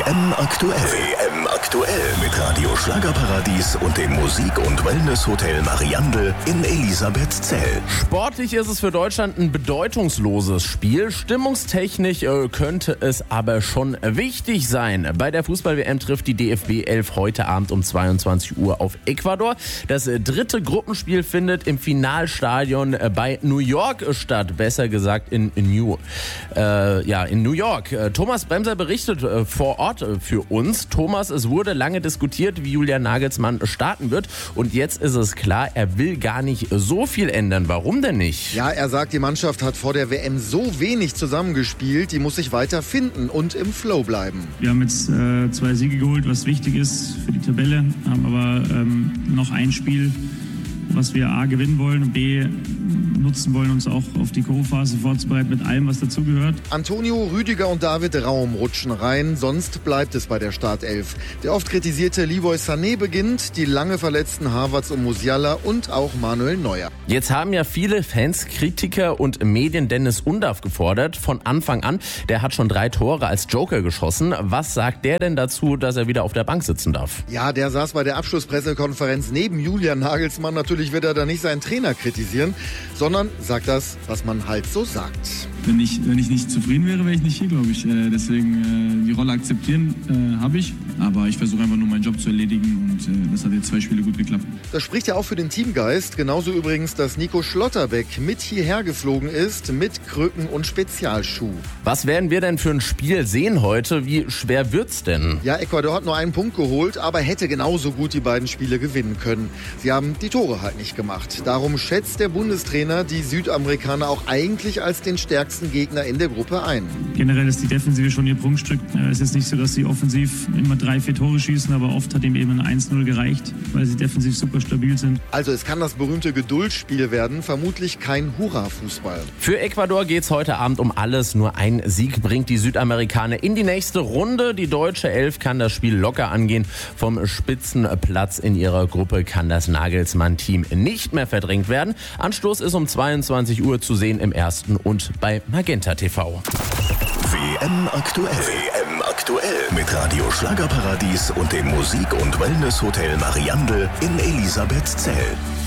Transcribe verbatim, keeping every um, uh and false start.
M aktuell. W M aktuell mit Radio Schlagerparadies und dem Musik- und Wellness-Hotel Mariandel in Elisabethzell. Sportlich ist es für Deutschland ein bedeutungsloses Spiel. Stimmungstechnisch äh, könnte es aber schon wichtig sein. Bei der Fußball-W M trifft die D F B elf heute Abend um zweiundzwanzig Uhr auf Ecuador. Das äh, dritte Gruppenspiel findet im Finalstadion äh, bei New York statt. Besser gesagt in, in New, äh, ja, in New York. Äh, Thomas Bremser berichtet äh, vor Ort äh, für uns. Thomas, es wurde lange diskutiert, wie Julian Nagelsmann starten wird. Und jetzt ist es klar, er will gar nicht so viel ändern. Warum denn nicht? Ja, er sagt, die Mannschaft hat vor der W M so wenig zusammengespielt, die muss sich weiter finden und im Flow bleiben. Wir haben jetzt äh, zwei Siege geholt, was wichtig ist für die Tabelle, haben aber ähm, noch ein Spiel, was wir A gewinnen wollen und B nutzen wollen, uns auch auf die K O-Phase vorzubereiten mit allem, was dazugehört. Antonio, Rüdiger und David Raum rutschen rein, sonst bleibt es bei der Startelf. Der oft kritisierte Leroy Sané beginnt, die lange verletzten Havertz und Musiala und auch Manuel Neuer. Jetzt haben ja viele Fans, Kritiker und Medien Dennis Undaff gefordert, von Anfang an. Der hat schon drei Tore als Joker geschossen. Was sagt der denn dazu, dass er wieder auf der Bank sitzen darf? Ja, der saß bei der Abschlusspressekonferenz neben Julian Nagelsmann. Natürlich wird er da nicht seinen Trainer kritisieren, sondern sagt das, was man halt so sagt. Wenn ich, wenn ich nicht zufrieden wäre, wäre ich nicht hier, glaube ich. Äh, deswegen äh, die Rolle akzeptieren äh, habe ich. Aber ich versuche einfach nur meinen Job zu erledigen und äh, das hat jetzt zwei Spiele gut geklappt. Das spricht ja auch für den Teamgeist. Genauso übrigens, dass Nico Schlotterbeck mit hierher geflogen ist, mit Krücken und Spezialschuh. Was werden wir denn für ein Spiel sehen heute? Wie schwer wird's denn? Ja, Ecuador hat nur einen Punkt geholt, aber hätte genauso gut die beiden Spiele gewinnen können. Sie haben die Tore halt nicht gemacht. Darum schätzt der Bundestrainer die Südamerikaner auch eigentlich als den stärksten Gegner in der Gruppe ein. Generell ist die Defensive schon ihr Prunkstück. Es ist nicht so, dass sie offensiv immer drei, vier Tore schießen, aber oft hat ihm eben ein eins null gereicht, weil sie defensiv super stabil sind. Also es kann das berühmte Geduldsspiel werden, vermutlich kein Hurra-Fußball. Für Ecuador geht's heute Abend um alles. Nur ein Sieg bringt die Südamerikaner in die nächste Runde. Die deutsche Elf kann das Spiel locker angehen. Vom Spitzenplatz in ihrer Gruppe kann das Nagelsmann-Team nicht mehr verdrängt werden. Anstoß ist um zweiundzwanzig Uhr zu sehen im ersten und bei Magenta T V. W M aktuell. W M aktuell mit Radio Schlagerparadies und dem Musik- und Wellness-Hotel Mariandel in Elisabethzell.